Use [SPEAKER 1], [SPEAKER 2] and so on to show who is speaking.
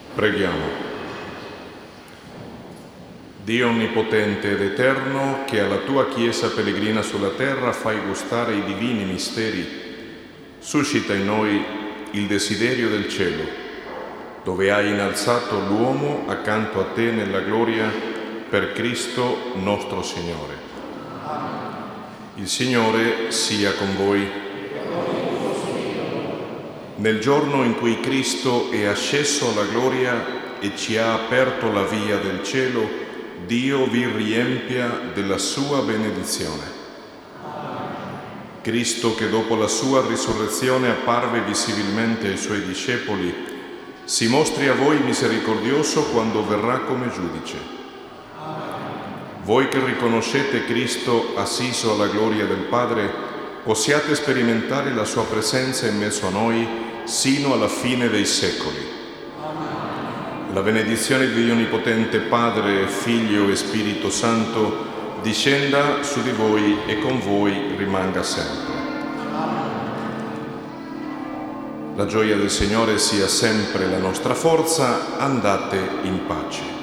[SPEAKER 1] Preghiamo. Dio onnipotente ed eterno, che alla tua Chiesa pellegrina sulla terra fai gustare i divini misteri, suscita in noi il desiderio del cielo, dove hai innalzato l'uomo accanto a te nella gloria per Cristo nostro Signore. Il Signore sia con voi. Nel giorno in cui Cristo è asceso alla gloria e ci ha aperto la via del cielo, Dio vi riempia della sua benedizione. Cristo, che dopo la sua risurrezione apparve visibilmente ai suoi discepoli, si mostri a voi misericordioso quando verrà come giudice. Voi che riconoscete Cristo assiso alla gloria del Padre, possiate sperimentare la sua presenza in mezzo a noi sino alla fine dei secoli. La benedizione di Dio Onnipotente, Padre, Figlio e Spirito Santo, discenda su di voi e con voi rimanga sempre. La gioia del Signore sia sempre la nostra forza. Andate in pace.